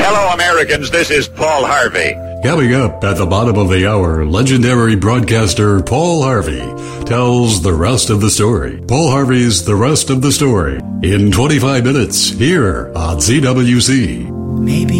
Hello, Americans. This is Paul Harvey. Coming up at the bottom of the hour, legendary broadcaster Paul Harvey tells the rest of the story. Paul Harvey's The Rest of the Story in 25 minutes here on CWC. Maybe